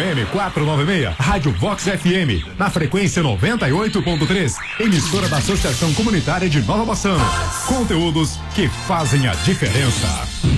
AM 496, Rádio Vox FM, na frequência 98.3, emissora da Associação Comunitária de Nova Bassano. Conteúdos que fazem a diferença.